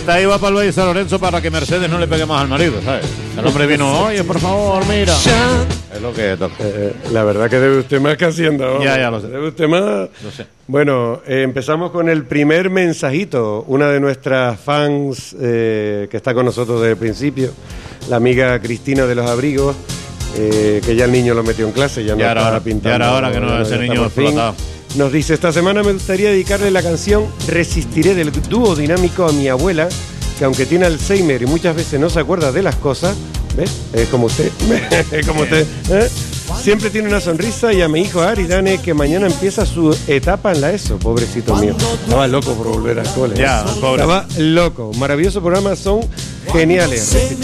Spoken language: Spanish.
Esta iba para Luis San Lorenzo para que Mercedes no le pegue más al marido, ¿sabes? El hombre vino, oye, por favor, mira. Es lo que toca. La verdad que debe usted más que Hacienda. Vamos. Ya lo sé. Debe usted más. Lo sé. Bueno, empezamos con el primer mensajito. Una de nuestras fans que está con nosotros desde el principio, la amiga Cristina de los Abrigos, que ya el niño lo metió en clase, ya no está pintando. Ya era hora que no ese niño explotado. Nos dice, esta semana me gustaría dedicarle la canción Resistiré del dúo dinámico a mi abuela, que aunque tiene Alzheimer y muchas veces no se acuerda de las cosas, ¿ves? Es como usted, siempre tiene una sonrisa, y a mi hijo Aridane, que mañana empieza su etapa en la ESO, pobrecito mío. Estaba loco por volver al cole. Ya, pobre. Estaba loco. Maravilloso programa, son geniales.